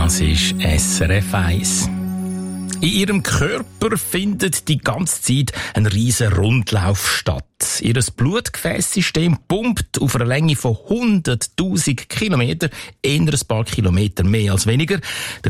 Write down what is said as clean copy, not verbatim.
Das ist SRF 1. In ihrem Körper findet die ganze Zeit ein riesen Rundlauf statt. Ihr Blutgefäßsystem pumpt auf einer Länge von 100'000 Kilometern, eher ein paar Kilometer mehr als weniger.